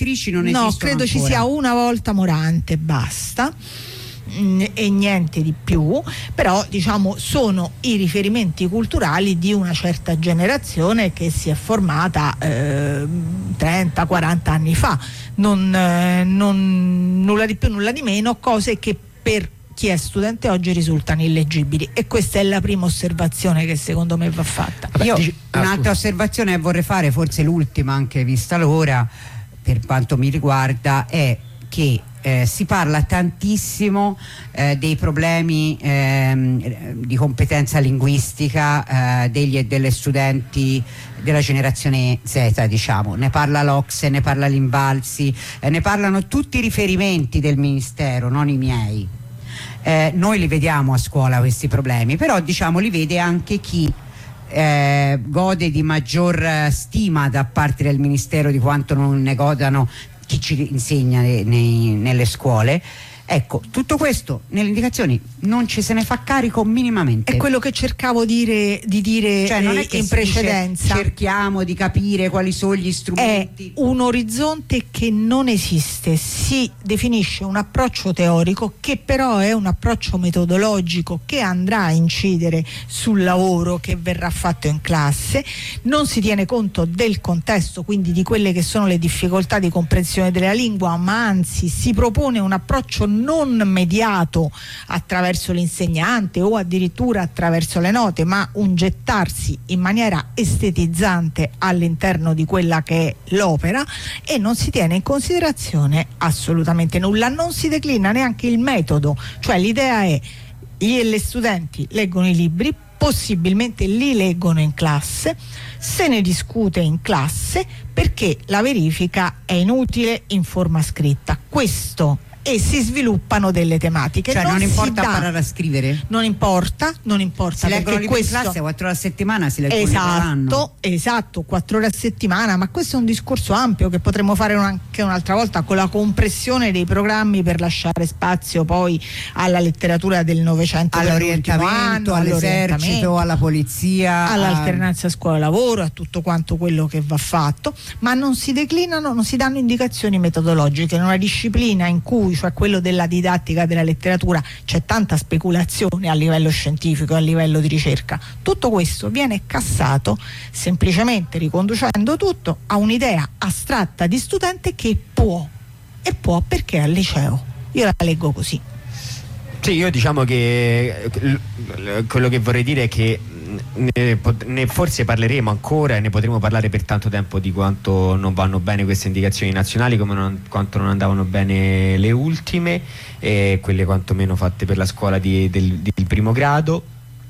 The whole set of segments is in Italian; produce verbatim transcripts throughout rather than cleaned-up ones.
attrici non no, esistono credo ancora. Ci sia una volta Morante, basta, e niente di più, però diciamo sono i riferimenti culturali di una certa generazione che si è formata eh, trenta quaranta anni fa, non, eh, non nulla di più nulla di meno, cose che per chi è studente oggi risultano illeggibili, e questa è la prima osservazione che secondo me va fatta. Vabbè, Io dici, ah, un'altra scusa. osservazione che vorrei fare, forse l'ultima anche vista l'ora, per quanto mi riguarda, è che Eh, si parla tantissimo eh, dei problemi ehm, di competenza linguistica eh, degli e delle studenti della generazione Z, diciamo. Ne parla l'O C S E, ne parla l'Invalsi, eh, ne parlano tutti i riferimenti del Ministero, non i miei. Eh, noi li vediamo a scuola questi problemi, però diciamo li vede anche chi Eh, gode di maggior eh, stima da parte del Ministero di quanto non ne godano chi ci insegna nei, nei, nelle scuole. Ecco, tutto questo nelle indicazioni non ci se ne fa carico minimamente. È quello che cercavo dire, di dire cioè, non eh, è che in precedenza. Cerchiamo di capire quali sono gli strumenti. È un orizzonte che non esiste, si definisce un approccio teorico che però è un approccio metodologico che andrà a incidere sul lavoro che verrà fatto in classe, non si tiene conto del contesto, quindi di quelle che sono le difficoltà di comprensione della lingua, ma anzi si propone un approccio non mediato attraverso l'insegnante o addirittura attraverso le note, ma un gettarsi in maniera estetizzante all'interno di quella che è l'opera, e non si tiene in considerazione assolutamente nulla, non si declina neanche il metodo, cioè l'idea è gli e le studenti leggono i libri, possibilmente li leggono in classe, se ne discute in classe perché la verifica è inutile in forma scritta. Questo, e si sviluppano delle tematiche. Cioè non, non importa dà, imparare a scrivere? Non importa, non importa. Si leggono libri questo, in classe quattro ore a settimana, si leggono esatto, esatto, quattro ore a settimana, ma questo è un discorso ampio che potremmo fare anche un'altra volta, con la compressione dei programmi per lasciare spazio poi alla letteratura del Novecento, all'orientamento, all'esercito, alla polizia, all'alternanza scuola-lavoro, a tutto quanto quello che va fatto, ma non si declinano, non si danno indicazioni metodologiche. In una disciplina in cui, cioè quello della didattica della letteratura, c'è tanta speculazione a livello scientifico, a livello di ricerca, tutto questo viene cassato semplicemente riconducendo tutto a un'idea astratta di studente che può, e può perché è al liceo. Io la leggo così. Sì, io diciamo che quello che vorrei dire è che ne, ne forse parleremo ancora e ne potremo parlare per tanto tempo di quanto non vanno bene queste indicazioni nazionali, come non, quanto non andavano bene le ultime, e quelle quantomeno fatte per la scuola di, del, del primo grado.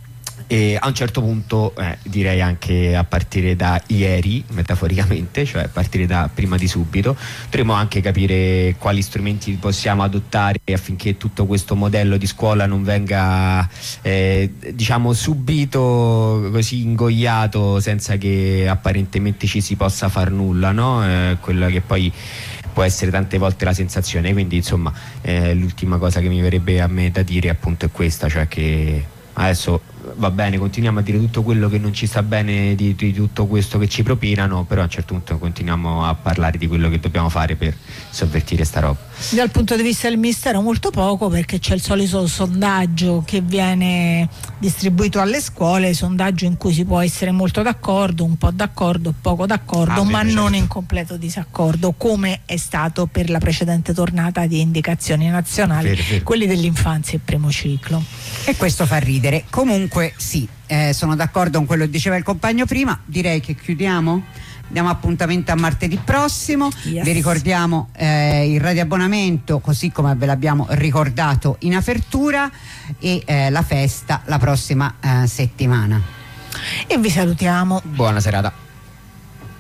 E a un certo punto, eh, direi anche a partire da ieri, metaforicamente, cioè a partire da prima di subito, dovremo anche capire quali strumenti possiamo adottare affinché tutto questo modello di scuola non venga eh, diciamo subito così ingoiato senza che apparentemente ci si possa far nulla, no? Eh, quella che poi può essere tante volte la sensazione. Quindi insomma eh, l'ultima cosa che mi verrebbe a me da dire appunto è questa, cioè che adesso va bene, continuiamo a dire tutto quello che non ci sta bene di, di tutto questo che ci propinano, però a un certo punto continuiamo a parlare di quello che dobbiamo fare per sovvertire sta roba. Dal punto di vista del Ministero molto poco, perché c'è il solito sondaggio che viene distribuito alle scuole, sondaggio in cui si può essere molto d'accordo, un po' d'accordo, poco d'accordo, ah, ma bene, non certo. in completo disaccordo, come è stato per la precedente tornata di indicazioni nazionali, vero, vero. quelli dell'infanzia e primo ciclo. E questo fa ridere. Comunque sì, eh, sono d'accordo con quello che diceva il compagno prima, direi che chiudiamo. Diamo appuntamento a martedì prossimo. Yes. Vi ricordiamo eh, il radioabbonamento, così come ve l'abbiamo ricordato in apertura, e eh, la festa la prossima eh, settimana. E vi salutiamo. Buona serata.